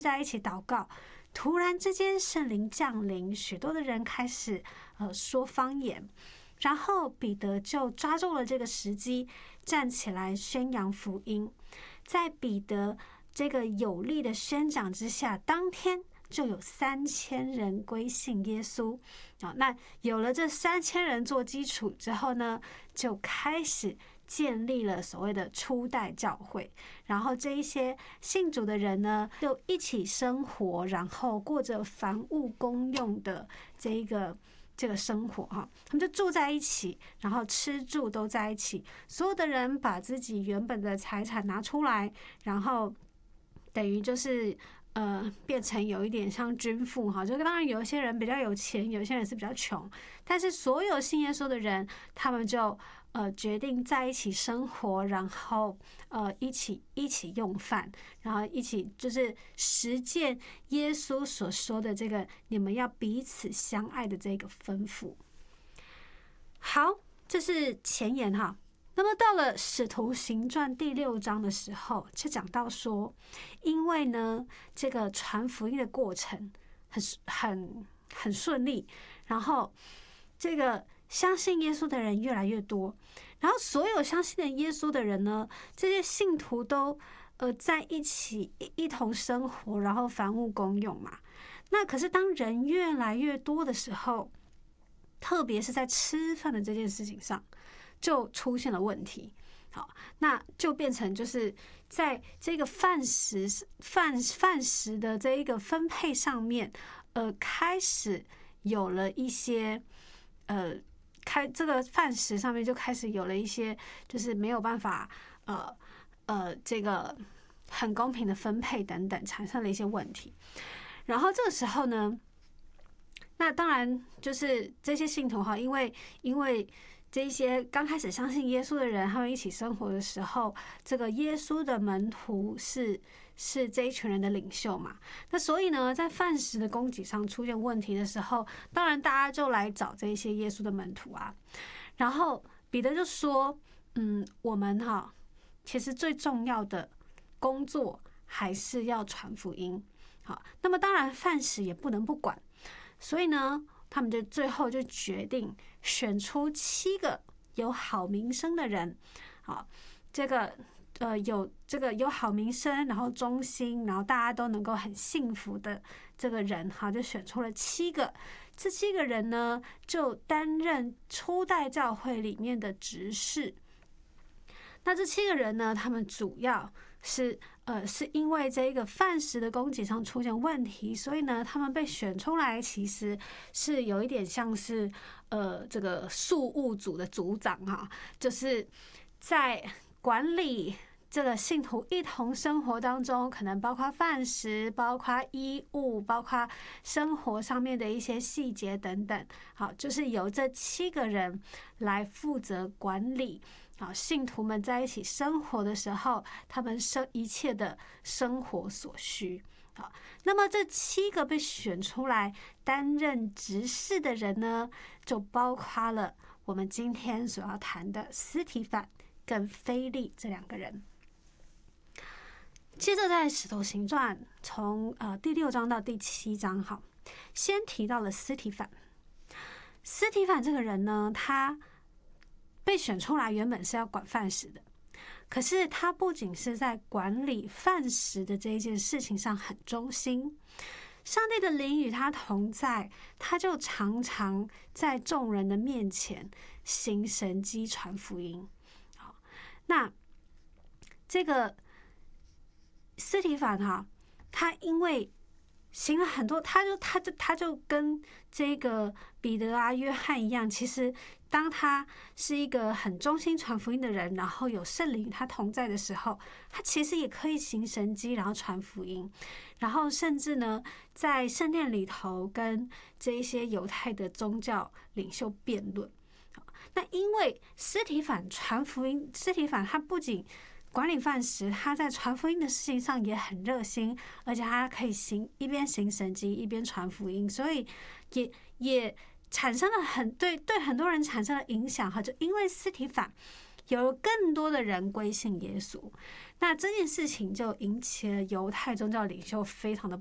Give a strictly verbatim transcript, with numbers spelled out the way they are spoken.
在一起祷告，突然之间圣灵降临，许多的人开始呃说方言，然后彼得就抓住了这个时机，站起来宣扬福音。在彼得这个有力的宣讲之下，当天就有三千人归信耶稣。好，那有了这三千人做基础之后呢，就开始建立了所谓的初代教会。然后这一些信主的人呢，就一起生活，然后过着房屋公用的这一个这个生活哈，他们就住在一起，然后吃住都在一起。所有的人把自己原本的财产拿出来，然后等于就是呃变成有一点像均富哈。就当然有一些人比较有钱，有些人是比较穷，但是所有信耶稣的人，他们就呃决定在一起生活，然后呃一起一起用饭，然后一起就是实践耶稣所说的这个你们要彼此相爱的这个吩咐。好，这是前言哈。那么到了使徒行传第六章的时候，就讲到说，因为呢这个传福音的过程很很很顺利，然后这个相信耶稣的人越来越多，然后所有相信的耶稣的人呢，这些信徒都呃在一起一同生活，然后房屋公用嘛。那可是当人越来越多的时候，特别是在吃饭的这件事情上，就出现了问题。好，那就变成就是在这个饭食饭饭食的这一个分配上面，呃，开始有了一些呃。开这个饭食上面就开始有了一些，就是没有办法，呃呃，这个很公平的分配等等，产生了一些问题。然后这个时候呢，那当然就是这些信徒哈，因为因为这些刚开始相信耶稣的人，他们一起生活的时候，这个耶稣的门徒是是这一群人的领袖嘛。那所以呢，在饭食的供给上出现问题的时候，当然大家就来找这些耶稣的门徒啊。然后彼得就说：“嗯，我们哈，其实最重要的工作还是要传福音。好，那么当然饭食也不能不管。所以呢，他们就最后就决定选出七个有好名声的人，好，这个呃有这个有好名声，然后忠心，然后大家都能够很幸福的这个人，好，就选出了七个。这七个人呢，就担任初代教会里面的执事。那这七个人呢，他们主要是呃，是因为这个饭食的供给上出现问题，所以呢，他们被选出来，其实是有一点像是呃，这个庶务组的组长哈，就是在管理这个信徒一同生活当中，可能包括饭食、包括衣物、包括生活上面的一些细节等等。好，就是由这七个人来负责管理。好，信徒们在一起生活的时候，他们生一切的生活所需。好，那么这七个被选出来担任执事的人呢，就包括了我们今天所要谈的司提反跟腓利这两个人。接着在使徒行传从呃第六章到第七章，好，先提到了司提反。司提反这个人呢，他被选出来原本是要管饭食的，可是他不仅是在管理饭食的这一件事情上很忠心，上帝的灵与他同在，他就常常在众人的面前行神迹传福音。好，那这个司提反哈，他因为行了很多，他就他就他就跟这个彼得啊、约翰一样，其实当他是一个很忠心传福音的人，然后有圣灵与他同在的时候，他其实也可以行神迹，然后传福音，然后甚至呢，在圣殿里头跟这一些犹太的宗教领袖辩论。那因为司提反传福音，司提反他不仅管理饭食，他在传福音的事情上也很热心，而且他可以行一边行神迹一边传福音，所以也也产生了很对对很多人产生了影响哈。就因为司提反有更多的人归信耶稣。那这件事情就引起了犹太宗教领袖非常的